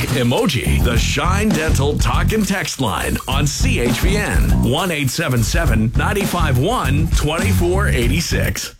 emoji. The Shine Dental Talk and Text line on CHVN 1-877-951-2486.